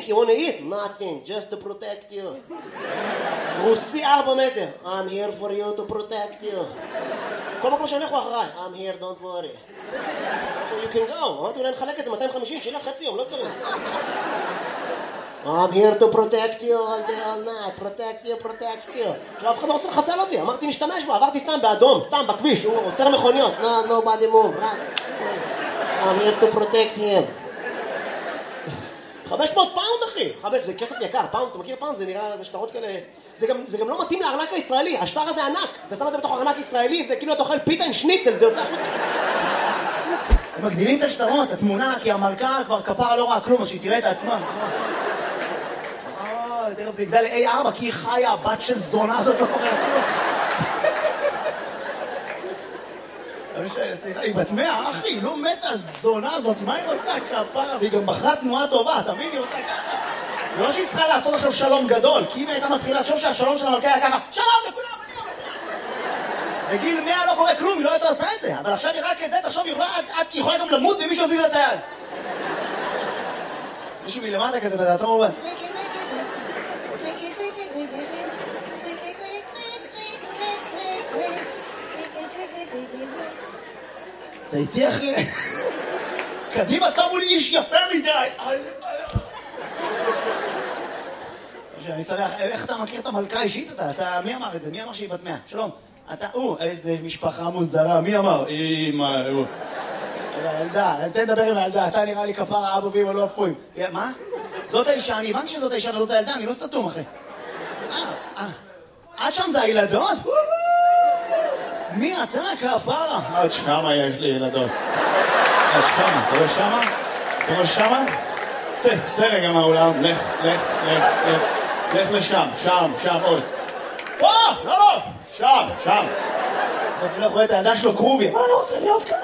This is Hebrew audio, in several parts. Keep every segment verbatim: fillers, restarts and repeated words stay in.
you want to eat? Nothing, just to protect you. רוסי ארבע מטר. I'm here for you to protect you. כל מקום שאני הולך אחריי. I'm here, don't worry. You can go. אמרתי, אולי נחלק את זה מאתיים וחמישים, שילך חצי יום, לא צריך. I'm here to protect you all day, all night. Protect you, protect you. עכשיו, אף אחד לא רוצה לחסל אותי. אמרתי, נשתמש בו. עברתי סתם באדום, סתם בכביש. הוא עוצר מכוניות. No, nobody move. I'm here to protect him. חמש מאות פאונד, אחי. חמש, זה כסף יקר. פאונד, אתה מכיר פאונד? זה נראה, זה שטרות כאלה. זה גם, זה גם לא מתאים לארנק הישראלי. השטר הזה ענק. אתה שם את זה בתוך ארנק ישראלי, זה כאילו אתה אוכל פיתה עם שניצל, זה יוצא החוצה. הם מגדילים את השטרות, התמונה, כי המלכה כבר כפרה לא ראה כלום, אז שהיא תראה את עצמה. אה, תראה, זה יגדל ל-איי ארבע, כי היא חיה, הבת של זונה הזאת לא קורה כלום. סליחה, היא בת מאה, אחי, היא לא מתה הזונה הזאת, מה היא רוצה כפרה? והיא גם בחרה תנועה טובה, אתה מבין? היא עושה ככה. זה לא שהיא צריכה לעשות עכשיו שלום גדול, כי אם הייתה מתחילה לחשוב שהשלום של המלכה היה ככה, שלום לכולם, אני אומר. בגיל מאה לא קורה כלום, היא לא הייתה עושה את זה, אבל עכשיו היא רק את זה, תחשוב, היא יכולה גם למות ומישהו יזיז לה את היד. מישהו מלמטה כזה בדעתו מובס. אתה איתי אחי? קדימה שמו לי איש יפה מדי. אני שמח, איך אתה מכיר את המלכה אישית אתה? אתה, מי אמר את זה? מי אמר שהיא בת מאה? שלום. אתה, או, איזה משפחה מוזרה, מי אמר? אמא, הוא. הילדה, תן לדבר עם הילדה, אתה נראה לי כפרה אבו ואמא לא אפויים. מה? זאת האישה, אני הבנתי שזאת האישה וזאת הילדה, אני לא סתום אחי. אה, אה. עד שם זה הילדות? מי אתה כפרה? עד שמה יש לי ילדות. עד שמה, אתה רואה שמה? אתה רואה שמה? צא, צא רגע מהאולם, לך, לך, לך, לך, לך לשם, שם, שם עוד. פה, לא, לא, שם, שם. בסוף אני לא רואה את הידה שלו קרובי, אבל אני רוצה להיות כאן.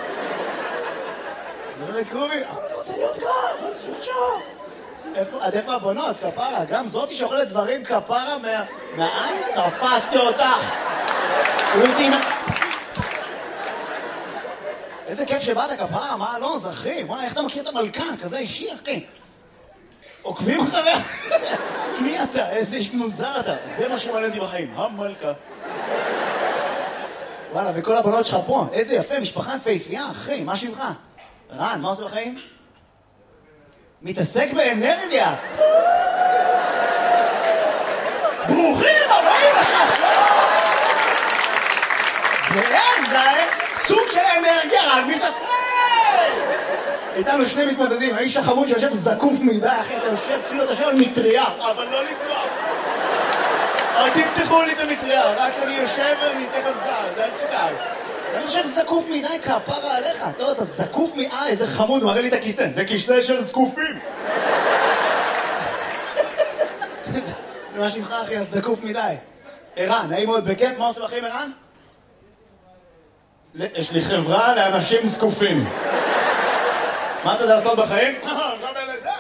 זה לא קרובי, אבל אני רוצה להיות כאן, אני רוצה להיות שם. עד איפה הבנות, כפרה? גם זאתי שאוכלת דברים כפרה מהעין? תפסתי אותך. איזה כיף שבאת כפרה, מה לא, זה אחי, וואי, איך אתה מכיר את המלכה, כזה אישי אחי. עוקבים אחריה. מי אתה? איזה איש מוזר אתה. זה מה שמעניין אותי בחיים, המלכה. וואלה, וכל הבנות שלך פה, איזה יפה, משפחה יפהפייה, אחי, מה שמך? רן, מה עושה בחיים? מתעסק באנרגיה. ברוכים הבאים לשם. ואין זה סוג של אנרגיה, רק מתעסק. איתנו שני מתמודדים, האיש החמוד שיושב זקוף מדי, אחי, אתה יושב, כאילו אתה יושב על מטריה. אבל לא לפתוח. אבל תפתחו לי את המטריה, רק אני יושב ומתך על זר, די תדאג. אני חושב זקוף מדי כפרה עליך. אתה יודע, אתה זקוף מדי, איזה חמוד, מראה לי את הכיסא. זה כיסא של זקופים. מה שמך אחי, אז זקוף מדי. ערן, נעים מאוד בכיף, מה עושה בחיים ערן? יש לי חברה לאנשים זקופים. מה אתה יודע לעשות בחיים? גם אלה זה.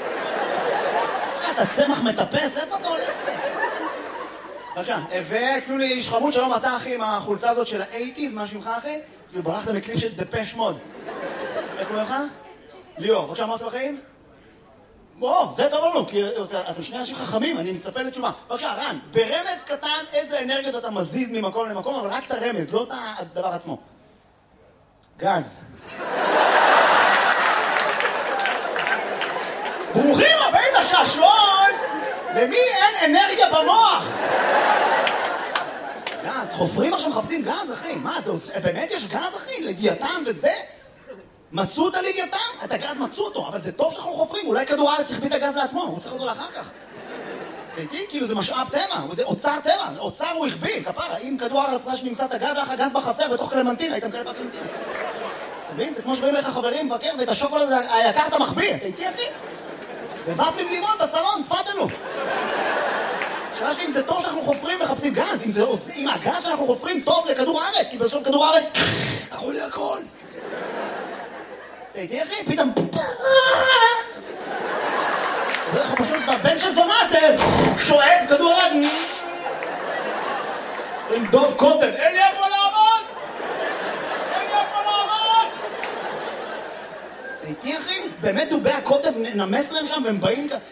אתה צמח מטפס, לאיפה אתה הולך? בבקשה, ותנו לי איש חמוד, שלום אתה אחי עם החולצה הזאת של ה-שמונים, מה שמך אחי? כאילו ברחת מקליפ של דפש מוד. איך קוראים לך? ליאור, בבקשה, מה עושה בחיים? בוא, זה טוב לנו, כי אתם שני אנשים חכמים, אני מצפה לתשובה. בבקשה, רן, ברמז קטן איזה אנרגיות אתה מזיז ממקום למקום, אבל רק את הרמז, לא את הדבר עצמו. גז. ברוכים הבאים לשעשועון! למי אין אנרגיה במוח? גז, חופרים עכשיו מחפשים גז, אחי. מה, זה עושה... באמת יש גז, אחי? לוויתן וזה? מצאו את הלוויתן? את הגז מצאו אותו, אבל זה טוב שאנחנו חופרים. אולי כדור הארץ צריך את הגז לעצמו, הוא צריך אותו לאחר כך. תראי, כאילו זה משאב טבע, זה אוצר טבע, אוצר הוא הכביל, כפרה. אם כדור הארץ רש נמצא את הגז, לך הגז בחצר בתוך קלמנטין, הייתם כאלה בקלמנטין. אתה מבין? זה כמו שבאים לך חברים מבקר, ואת השוקולד היקר אתה מחביא. תראי, אחי? ובפלים לימון בסלון, תפדלו. שאלה שלי, אם זה טוב שאנחנו חופרים מחפשים גז, אם, זה, אם הגז שאנחנו חופרים טוב לכדור הארץ, כי בסוף כדור הארץ, הכל לי הכל. תראי, אחי, פתאום... אנחנו פשוט בבן של זונה זה שואב כדור הארץ. עם דוב קוטן, אין לי איפה לעמוד! אין לי איפה לעמוד! תראי, אחי, באמת דובי הקוטב נמס להם שם והם באים כאן.